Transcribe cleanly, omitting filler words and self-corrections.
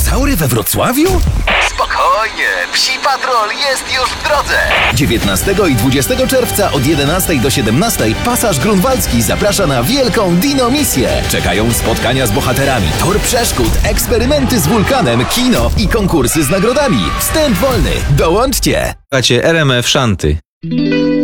dinozaury we Wrocławiu? Spokojnie, Psi Patrol jest już w drodze. 19 i 20 czerwca od 11 do 17 Pasaż Grunwaldzki zaprasza na wielką dino-misję. Czekają spotkania z bohaterami, tor przeszkód, eksperymenty z wulkanem, kino i konkursy z nagrodami. Wstęp wolny. Dołączcie! Słuchajcie, RMF Szanty.